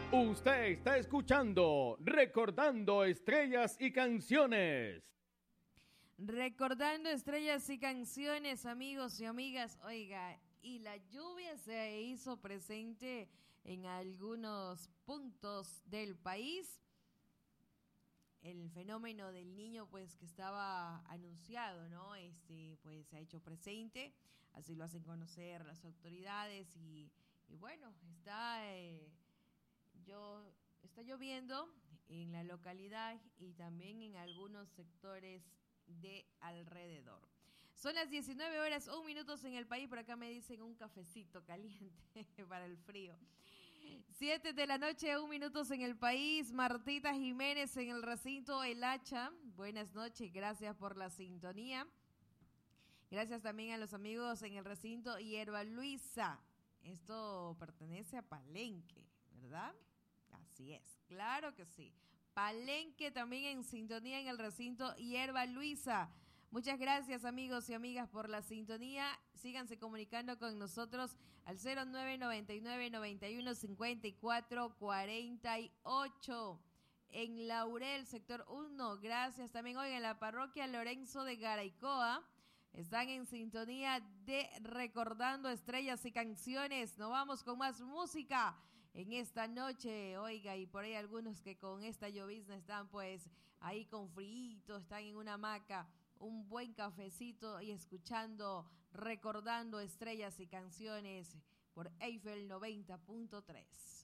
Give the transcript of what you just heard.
Usted está escuchando Recordando Estrellas y Canciones. Recordando estrellas y canciones, amigos y amigas. Oiga, y la lluvia se hizo presente en algunos puntos del país. El fenómeno del niño, pues, que estaba anunciado, ¿no? Pues, se ha hecho presente. Así lo hacen conocer las autoridades y bueno, está lloviendo en la localidad y también en algunos sectores de alrededor. Son las 19 horas, 1 minuto en el país. Por acá me dicen un cafecito caliente para el frío. 7 de la noche, 1 minuto en el país. Martita Jiménez en el recinto El Hacha. Buenas noches, gracias por la sintonía. Gracias también a los amigos en el recinto Hierba Luisa. Esto pertenece a Palenque, ¿verdad? Así es, claro que sí. Palenque también en sintonía en el recinto Hierba Luisa. Muchas gracias, amigos y amigas, por la sintonía. Síganse comunicando con nosotros al 0999-915448. En Laurel, sector 1. Gracias también hoy en la parroquia Lorenzo de Garaycoa. Están en sintonía de Recordando Estrellas y Canciones. Nos vamos con más música en esta noche. Oiga, y por ahí algunos que con esta llovizna están pues ahí con frío, están en una hamaca, un buen cafecito y escuchando Recordando Estrellas y Canciones por Eiffel 90.3.